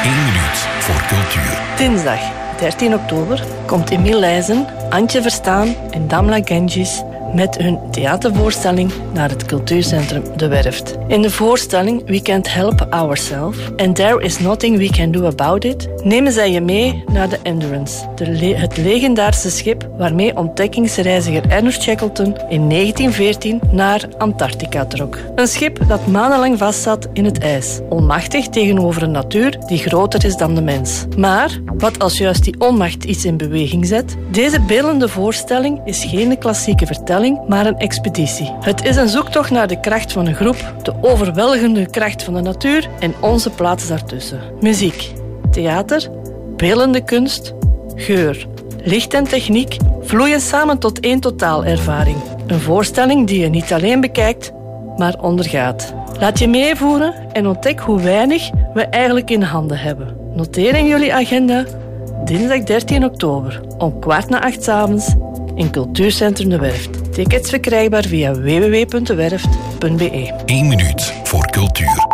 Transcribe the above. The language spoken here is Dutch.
1 minuut voor cultuur. Dinsdag 13 oktober komt Emile Leijzen, Antje Verstaan en Damla Genghis met hun theatervoorstelling naar het cultuurcentrum De Werft. In de voorstelling We Can't Help Ourselves and There Is Nothing We Can Do About It nemen zij je mee naar de Endurance, het legendarische schip waarmee ontdekkingsreiziger Ernest Shackleton in 1914 naar Antarctica trok. Een schip dat maandenlang vastzat in het ijs, onmachtig tegenover een natuur die groter is dan de mens. Maar wat als juist die onmacht iets in beweging zet? Deze beeldende voorstelling is geen klassieke vertelling, maar een expeditie. Het is een zoektocht naar de kracht van een groep, de overweldigende kracht van de natuur en onze plaats daartussen. Muziek, theater, beeldende kunst, geur, licht en techniek vloeien samen tot één totaalervaring. Een voorstelling die je niet alleen bekijkt, maar ondergaat. Laat je meevoeren en ontdek hoe weinig we eigenlijk in handen hebben. Noteer in jullie agenda dinsdag 13 oktober om 7:15 s'avonds in Cultuurcentrum De Werft. Tickets verkrijgbaar via www.dewerft.be. 1 minuut voor cultuur.